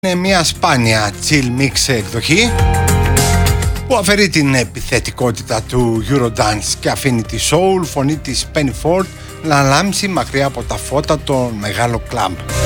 Είναι μια σπάνια chill mix εκδοχή που αφαιρεί την επιθετικότητα του Eurodance και αφήνει τη soul φωνή της Penny Ford να λάμψει μακριά από τα φώτα των μεγάλων κλαμπ.